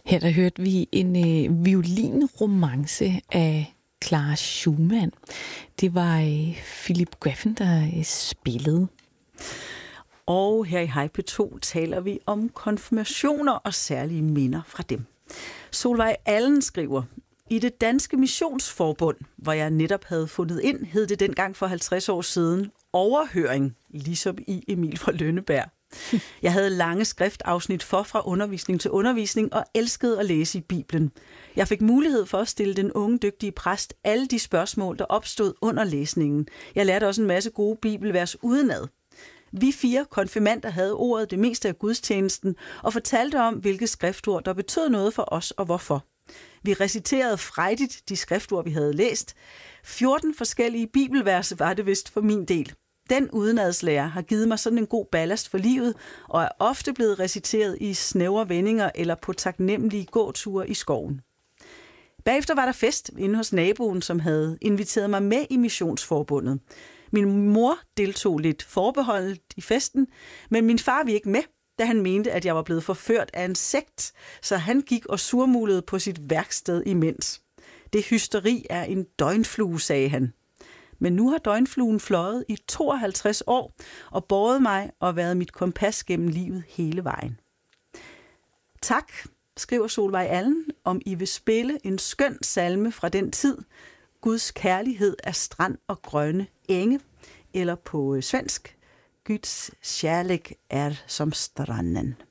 Her der hørte vi en violinromance af Clara Schumann. Det var Philip Griffin, der spillede. Og her i Hej P2 taler vi om konfirmationer og særlige minder fra dem. Solvej Allen skriver, i det danske missionsforbund, hvor jeg netop havde fundet ind, hed det dengang for 50 år siden overhøring, ligesom i Emil fra Lønneberg. Jeg havde lange skriftafsnit fra undervisning til undervisning og elskede at læse i Bibelen. Jeg fik mulighed for at stille den unge, dygtige præst alle de spørgsmål, der opstod under læsningen. Jeg lærte også en masse gode bibelvers udenad. Vi 4 konfirmander havde ordet det meste af gudstjenesten og fortalte om, hvilke skriftord, der betød noget for os og hvorfor. Vi reciterede frejdigt de skriftord, vi havde læst. 14 forskellige bibelvers var det vist for min del. Den udenadslærer har givet mig sådan en god ballast for livet, og er ofte blevet reciteret i snævre vendinger eller på taknemmelige gåture i skoven. Bagefter var der fest inde hos naboen, som havde inviteret mig med i missionsforbundet. Min mor deltog lidt forbeholdet i festen, men min far ville ikke med, da han mente, at jeg var blevet forført af en sekt, så han gik og surmulede på sit værksted imens. Det hysteri er en døgnflue, sagde han. Men nu har døgnfluen fløjet i 52 år og båret mig og været mit kompas gennem livet hele vejen. Tak, skriver Solvej Allen, om I vil spille en skøn salme fra den tid. Guds kærlighed er strand og grønne enge, eller på svensk, Guds kärlek är som stranden.